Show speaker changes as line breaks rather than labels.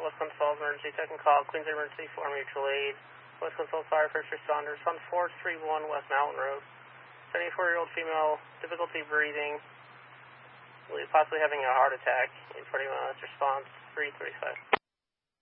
West Clinton Falls Emergency. Second call, Queens Emergency for Mutual Aid. West Clinton Falls Fire First Responders on 431 West Mountain Road. 74-year-old female, difficulty breathing, possibly having a heart attack. 41 minutes response, 335.